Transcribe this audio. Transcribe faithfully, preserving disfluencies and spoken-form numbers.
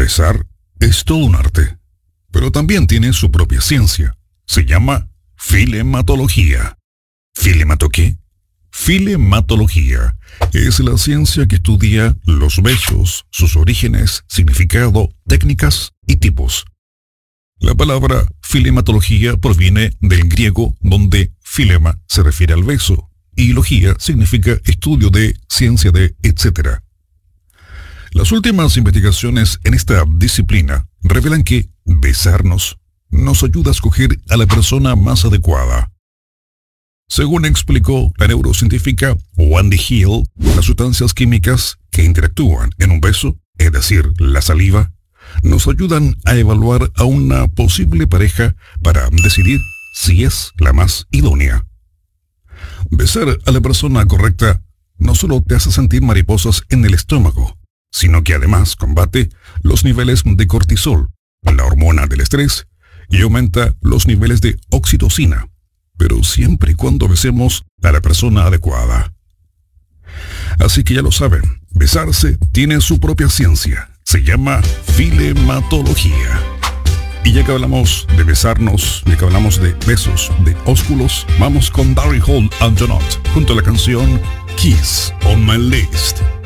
Besar es todo un arte, pero también tiene su propia ciencia. Se llama filematología. ¿Filemato qué? Filematología es la ciencia que estudia los besos, sus orígenes, significado, técnicas y tipos. La palabra filematología proviene del griego, donde filema se refiere al beso y logía significa estudio de, ciencia de, etcétera. Las últimas investigaciones en esta disciplina revelan que besarnos nos ayuda a escoger a la persona más adecuada. Según explicó la neurocientífica Wendy Hill, las sustancias químicas que interactúan en un beso, es decir, la saliva, nos ayudan a evaluar a una posible pareja para decidir si es la más idónea. Besar a la persona correcta no solo te hace sentir mariposas en el estómago, sino que además combate los niveles de cortisol, la hormona del estrés, y aumenta los niveles de oxitocina, pero siempre y cuando besemos a la persona adecuada. Así que ya lo saben, besarse tiene su propia ciencia, se llama filematología. Y ya que hablamos de besarnos, ya que hablamos de besos, de ósculos, vamos con Daryl Hall and Jonot, junto a la canción Kiss on My List.